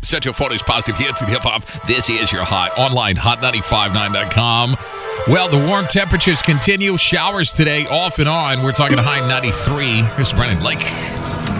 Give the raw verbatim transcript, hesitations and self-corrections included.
Central Florida's positive hits and hip-hop. This is your hot. Online, hot nine five nine dot com. Well, the warm temperatures continue. Showers today, off and on. We're talking a high ninety-three. Here's Brennan Lake.